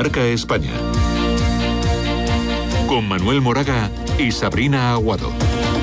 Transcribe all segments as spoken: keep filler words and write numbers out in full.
Marca España. Con Manuel Moraga y Sabrina Aguado.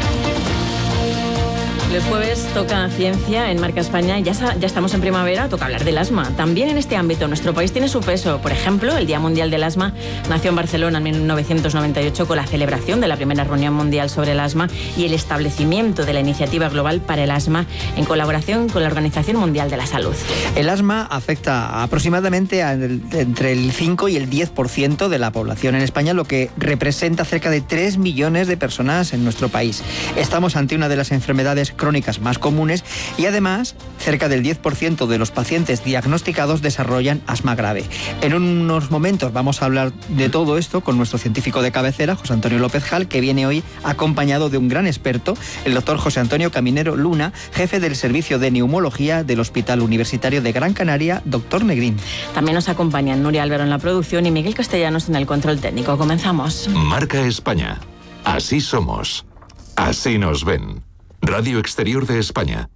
Los jueves toca ciencia en Marca España. Ya, ya estamos en primavera, toca hablar del asma. También en este ámbito nuestro país tiene su peso. Por ejemplo, el Día Mundial del Asma nació en Barcelona en mil novecientos noventa y ocho con la celebración de la primera reunión mundial sobre el asma y el establecimiento de la Iniciativa Global para el Asma en colaboración con la Organización Mundial de la Salud. El asma afecta aproximadamente a el, entre el cinco y el diez por ciento de la población en España, lo que representa cerca de tres millones de personas en nuestro país. Estamos ante una de las enfermedades crónicas más comunes y además cerca del diez por ciento de los pacientes diagnosticados desarrollan asma grave. En unos momentos vamos a hablar de todo esto con nuestro científico de cabecera, José Antonio López Jal, que viene hoy acompañado de un gran experto, el doctor José Antonio Caminero Luna, jefe del Servicio de Neumología del Hospital Universitario de Gran Canaria, doctor Negrín. También nos acompañan Nuria Álvaro en la producción y Miguel Castellanos en el control técnico. Comenzamos. Marca España. Así somos. Así nos ven. Radio Exterior de España.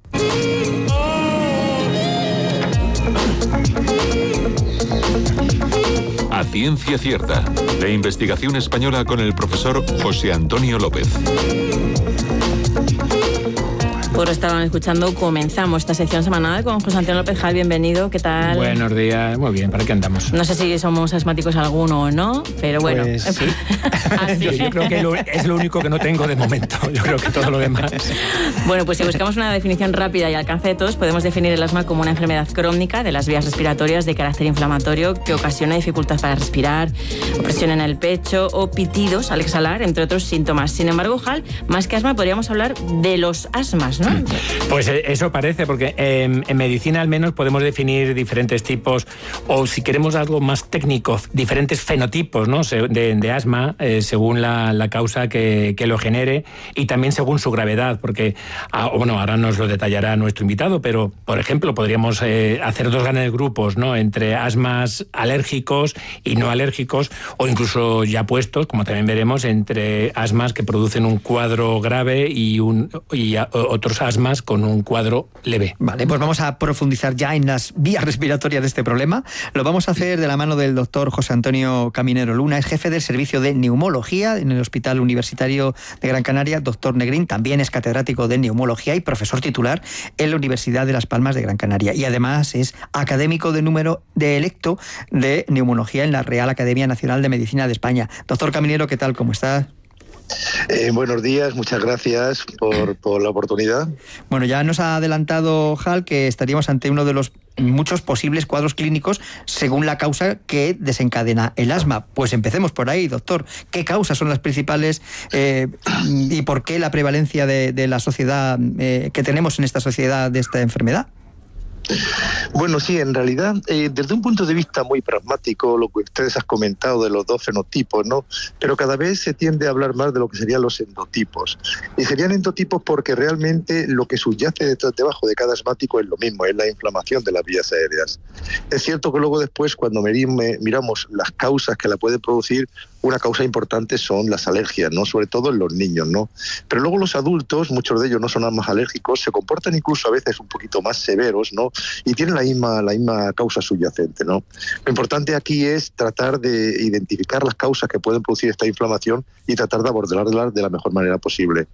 A ciencia cierta. La investigación española con el profesor José Antonio López. Por estaban escuchando, comenzamos esta sección semanal con José Antonio López Jal. Bienvenido, ¿qué tal? Buenos días, muy bien, ¿para qué andamos? No sé si somos asmáticos alguno o no, pero bueno. Pues sí. Yo, yo creo que lo, es lo único que no tengo de momento, yo creo que todo lo demás. Bueno, pues si buscamos una definición rápida y alcance de todos, podemos definir el asma como una enfermedad crónica de las vías respiratorias de carácter inflamatorio que ocasiona dificultad para respirar, opresión en el pecho o pitidos al exhalar, entre otros síntomas. Sin embargo, Jal, más que asma podríamos hablar de los asmas, ¿no? Pues eso parece, porque eh, en medicina al menos podemos definir diferentes tipos, o si queremos algo más técnico, diferentes fenotipos, ¿no? de, de asma, eh, según la, la causa que, que lo genere y también según su gravedad, porque, ah, bueno, ahora nos lo detallará nuestro invitado, pero, por ejemplo, podríamos eh, hacer dos grandes grupos, ¿no? Entre asmas alérgicos y no alérgicos, o incluso ya puestos, como también veremos, entre asmas que producen un cuadro grave y, un, y a, otros asmas con un cuadro leve. Vale, pues vamos a profundizar ya en las vías respiratorias de este problema. Lo vamos a hacer de la mano del doctor José Antonio Caminero Luna, es jefe del Servicio de Neumología en el Hospital Universitario de Gran Canaria. Doctor Negrín también es catedrático de Neumología y profesor titular en la Universidad de Las Palmas de Gran Canaria. Y además es académico de número de electo de Neumología en la Real Academia Nacional de Medicina de España. Doctor Caminero, ¿qué tal? ¿Cómo está? Eh, buenos días, muchas gracias por, por la oportunidad. Bueno, ya nos ha adelantado Jal que estaríamos ante uno de los muchos posibles cuadros clínicos según la causa que desencadena el asma. Pues empecemos por ahí, doctor. ¿Qué causas son las principales eh, y por qué la prevalencia de, de la sociedad eh, que tenemos en esta sociedad de esta enfermedad? Bueno, sí, en realidad, eh, desde un punto de vista muy pragmático, lo que ustedes han comentado de los dos fenotipos, ¿no? Pero cada vez se tiende a hablar más de lo que serían los endotipos. Y serían endotipos porque realmente lo que subyace debajo de cada asmático es lo mismo, es la inflamación de las vías aéreas. Es cierto que luego después, cuando miramos las causas que la pueden producir, una causa importante son las alergias, ¿no? Sobre todo en los niños, ¿no? Pero luego los adultos, muchos de ellos no son más alérgicos, se comportan incluso a veces un poquito más severos, ¿no? Y tienen la misma, la misma causa subyacente, ¿no? Lo importante aquí es tratar de identificar las causas que pueden producir esta inflamación y tratar de abordarlas de la mejor manera posible.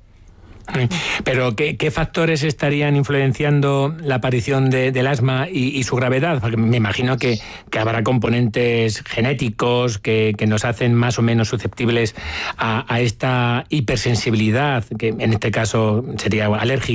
Pero ¿qué, qué factores estarían influenciando la aparición de, del asma y, y su gravedad? Porque me imagino que, que habrá componentes genéticos que, que nos hacen más o menos susceptibles a, a esta hipersensibilidad, que en este caso sería alérgica